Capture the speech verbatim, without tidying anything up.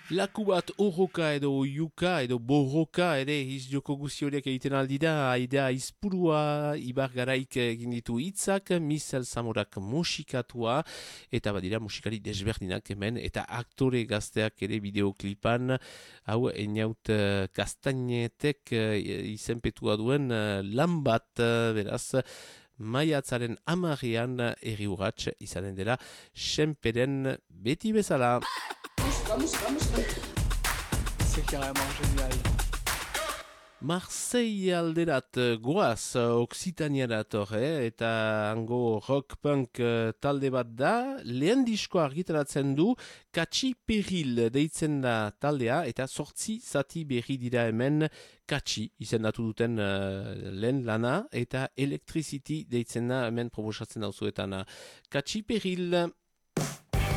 Laku bat orroka edo oiuka edo borroka ere hiz joko guzi horiek egiten aldi da, aidea izpurua Ibar Garaik egin ditu hitzak, Michel Zamorak musikatua, eta badira musikari desberdinak hemen, eta aktore gazteak ere bideoklipan, hau eniaut uh, Kastainetek uh, izenpetua duen uh, lan bat, uh, beraz, maiatzaren amarrian erri urratx izanen dela, senperen beti bezala. C'est carrément génial. Marseille alderat eh, goaz eh, Occitaniarat hor, eh, eta hango rock punk eh, talde bat da, lehen diskoa argitaratzen du, Katxi Peril deitzen da taldea, eta sortzi zati berri dira hemen, Katxi izendatu duten eh, lehen lana, eta Electricity deitzen da hemen proposatzen dauzuetan. Katxi Peril...